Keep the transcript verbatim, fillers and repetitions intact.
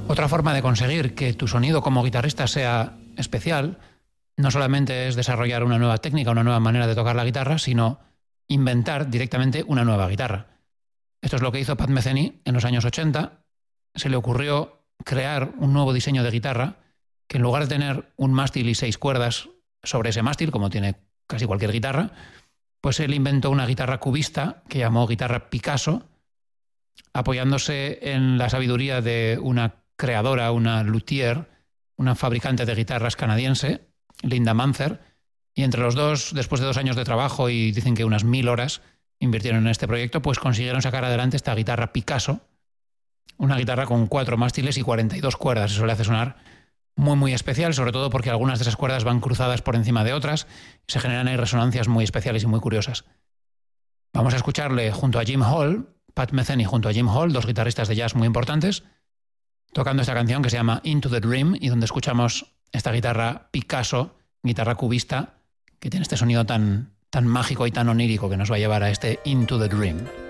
Otra forma de conseguir que tu sonido como guitarrista sea especial no solamente es desarrollar una nueva técnica, una nueva manera de tocar la guitarra, sino inventar directamente una nueva guitarra. Esto es lo que hizo Pat Metheny en los años ochenta. Se le ocurrió crear un nuevo diseño de guitarra que en lugar de tener un mástil y seis cuerdas sobre ese mástil, como tiene casi cualquier guitarra, pues él inventó una guitarra cubista que llamó guitarra Picasso, apoyándose en la sabiduría de una creadora, una luthier, una fabricante de guitarras canadiense, Linda Manther, y entre los dos, después de dos años de trabajo y dicen que unas mil horas invirtieron en este proyecto, pues consiguieron sacar adelante esta guitarra Picasso, una guitarra con cuatro mástiles y cuarenta y dos cuerdas. Eso le hace sonar muy muy especial, sobre todo porque algunas de esas cuerdas van cruzadas por encima de otras y se generan ahí resonancias muy especiales y muy curiosas. Vamos a escucharle junto a Jim Hall, Pat Metheny junto a Jim Hall, dos guitarristas de jazz muy importantes, tocando esta canción que se llama Into the Dream y donde escuchamos esta guitarra Picasso, guitarra cubista, que tiene este sonido tan, tan mágico y tan onírico que nos va a llevar a este Into the Dream.